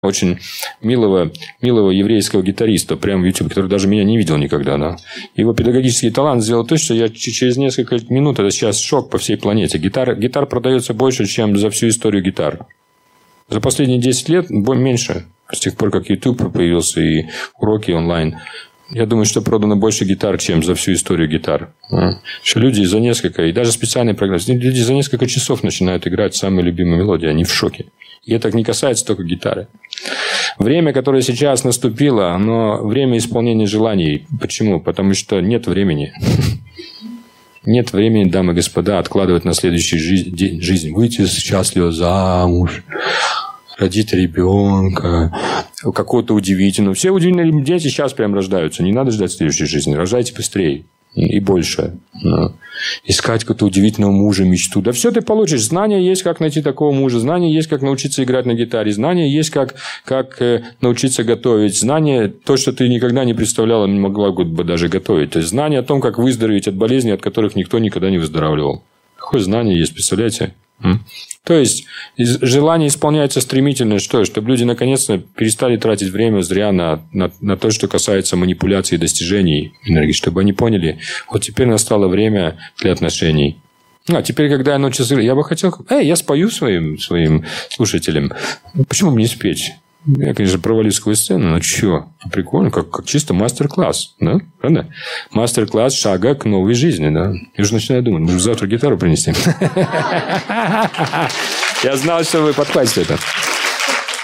очень милого еврейского гитариста, прямо в YouTube, который даже меня не видел никогда. Да? Его педагогический талант сделал то, что я через несколько минут, это сейчас шок по всей планете. Гитар продается больше, чем за всю историю гитар. За последние 10 лет меньше. С тех пор, как YouTube появился и уроки онлайн. Я думаю, что продано больше гитар, чем за всю историю гитар. Что люди за несколько, и даже специальные программы, люди за несколько часов начинают играть самые любимые мелодии. Они в шоке. И это не касается только гитары. Время, которое сейчас наступило, оно время исполнения желаний. Почему? Потому что нет времени. Нет времени, дамы и господа, откладывать на следующую жизнь. Выйти счастливо замуж, родить ребенка, какого-то удивительного. Все удивительные дети сейчас прям рождаются. Не надо ждать следующей жизни. Рождайте быстрее и больше. Искать какого-то удивительного мужа, мечту. Да все ты получишь. Знания есть, как найти такого мужа. Знания есть, как научиться играть на гитаре. Знания есть, как научиться готовить. Знания, то, что ты никогда не представляла, не могла бы даже готовить. То есть, знания о том, как выздороветь от болезней, от которых никто никогда не выздоравливал. Какое знание есть, представляете? То есть, желание исполняется стремительно, чтобы люди наконец-то перестали тратить время зря на то, что касается манипуляций и достижений энергии, чтобы они поняли, вот теперь настало время для отношений. А теперь, когда я научился, я бы хотел... я спою своим слушателям. Почему бы не спеть? Я, конечно, провалюсь сквозь сцену, но что? Прикольно, как чисто мастер-класс. Да? Правда? Мастер-класс шага к новой жизни. Да? Я уже начинаю думать, может, завтра гитару принести? Я знал, что вы подхватите это.